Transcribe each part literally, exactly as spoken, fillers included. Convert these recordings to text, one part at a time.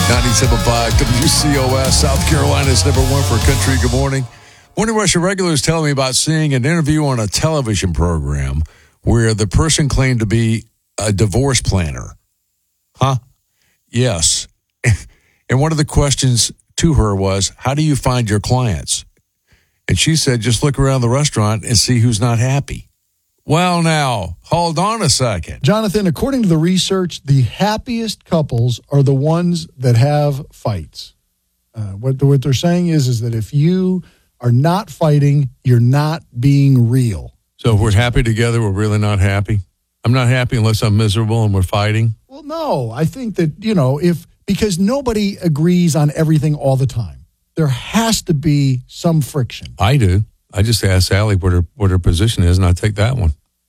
ninety-seven point five W C O S, South Carolina's number one for country. Good morning. Morning Rush regulars telling me about seeing an interview on a television program where the person claimed to be a divorce planner. Huh? Yes. And one of the questions to her was, how do you find your clients? And she said, just look around the restaurant and see who's not happy. Well, now, hold on a second. Jonathan, according to the research, the happiest couples are the ones that have fights. Uh, what, what they're saying is, is that if you are not fighting, you're not being real. So if we're happy together, we're really not happy? I'm not happy unless I'm miserable and we're fighting? Well, no. I think that, you know, if because nobody agrees on everything all the time. There has to be some friction. I do. I just asked Sally what her what her position is, and I take that one.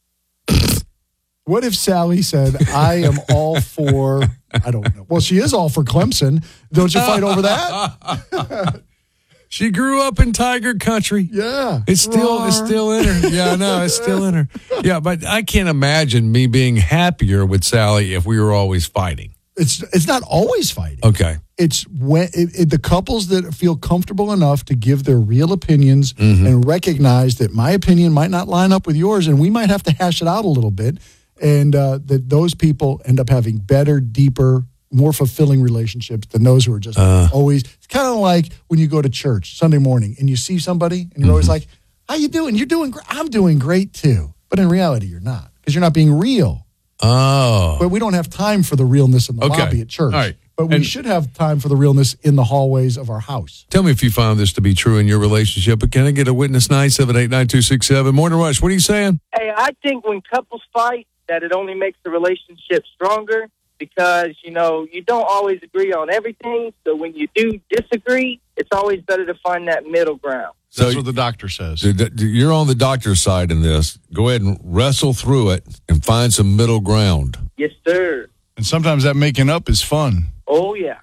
What if Sally said, I am all for, I don't know. Well, she is all for Clemson. Don't you fight over that? She grew up in Tiger Country. Yeah. It's still Roar. It's still in her. Yeah, I know. It's still in her. Yeah, but I can't imagine me being happier with Sally if we were always fighting. It's it's not always fighting. Okay. It's when it, it, the couples that feel comfortable enough to give their real opinions mm-hmm. and recognize that my opinion might not line up with yours, and we might have to hash it out a little bit, and uh, that those people end up having better, deeper, more fulfilling relationships than those who are just uh, always. It's kind of like when you go to church Sunday morning and you see somebody and you're mm-hmm. always like, "How you doing? You're doing great. I'm doing great too." But in reality, you're not, because you're not being real. Oh. But we don't have time for the realness in the okay. lobby at church. All right. But we and should have time for the realness in the hallways of our house. Tell me if you found this to be true in your relationship. But can I get a witness? nine seven eight, nine two six seven. Morning Rush, what are you saying? Hey, I think when couples fight, that it only makes the relationship stronger because, you know, you don't always agree on everything. So when you do disagree, it's always better to find that middle ground. So that's what the doctor says. You're on the doctor's side in this. Go ahead and wrestle through it and find some middle ground. Yes, sir. And sometimes that making up is fun. Oh, yeah.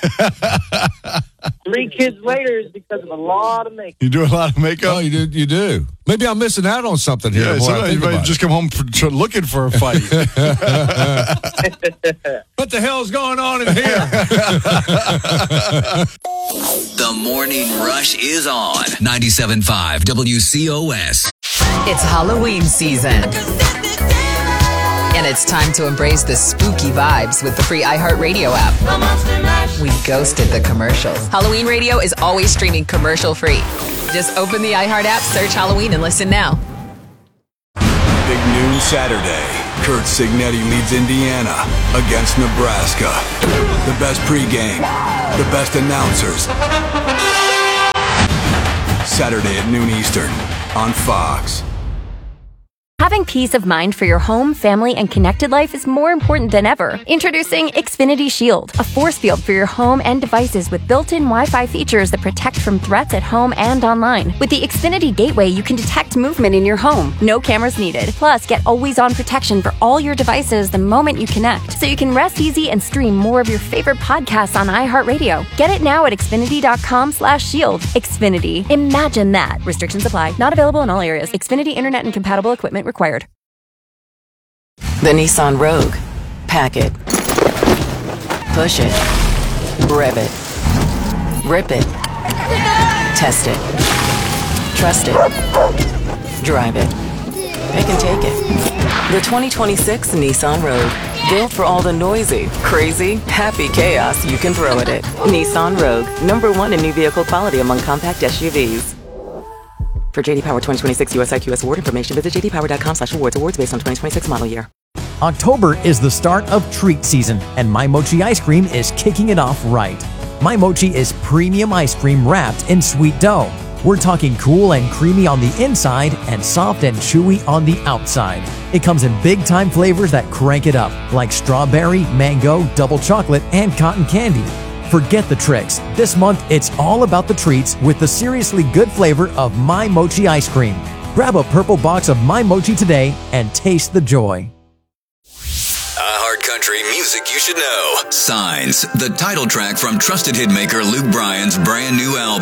Three kids later is because of a lot of makeup. You do a lot of makeup? Oh, you do. You do. Maybe I'm missing out on something here. Yeah, somebody you might just come home for, to, looking for a fight. What the hell's going on in here? The Morning Rush is on ninety-seven point five W C O S. It's Halloween season. And it's time to embrace the spooky vibes with the free iHeartRadio app. We ghosted the commercials. Halloween Radio is always streaming commercial-free. Just open the iHeart app, search Halloween, and listen now. Big noon Saturday. Kurt Signetti leads Indiana against Nebraska. The best pregame, the best announcers. Saturday at noon Eastern on Fox. Having peace of mind for your home, family, and connected life is more important than ever. Introducing Xfinity Shield, a force field for your home and devices with built-in Wi-Fi features that protect from threats at home and online. With the Xfinity Gateway, you can detect movement in your home. No cameras needed. Plus, get always-on protection for all your devices the moment you connect, so you can rest easy and stream more of your favorite podcasts on iHeartRadio. Get it now at Xfinity.com slash shield. Xfinity. Imagine that. Restrictions apply. Not available in all areas. Xfinity Internet and compatible equipment required. The Nissan Rogue. Pack it. Push it. Rev it. Rip it. Test it. Trust it. Drive it. Pick and take it. The twenty twenty-six Nissan Rogue. Built for all the noisy, crazy, happy chaos you can throw at it. Nissan Rogue. Number one in new vehicle quality among compact S U Vs. For J D Power twenty twenty-six U S I Q S award information, visit j d power dot com slash awards. Awards based on twenty twenty-six model year. October is the start of treat season, and My Mochi ice cream is kicking it off right. My Mochi is premium ice cream wrapped in sweet dough. We're talking cool and creamy on the inside and soft and chewy on the outside. It comes in big-time flavors that crank it up, like strawberry, mango, double chocolate, and cotton candy. Forget the tricks. This month, it's all about the treats with the seriously good flavor of My Mochi ice cream. Grab a purple box of My Mochi today and taste the joy. iHeart Country music you should know. Signs, the title track from trusted hitmaker Luke Bryan's brand new album.